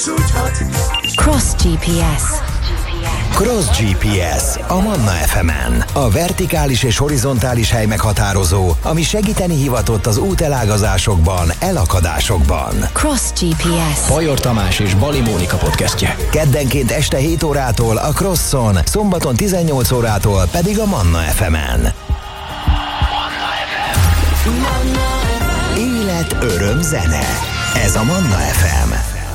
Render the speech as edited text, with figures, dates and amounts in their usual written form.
Cross GPS. Cross GPS a Manna FM-en. A vertikális és horizontális hely meghatározó, ami segíteni hivatott az útelágazásokban, elakadásokban. Cross GPS. Bajor Tamás és Bali Mónika podcastje. Keddenként este 7 órától a Crosson, szombaton 18 órától pedig a Manna FM-en. Élet, öröm, zene. Ez a Manna FM.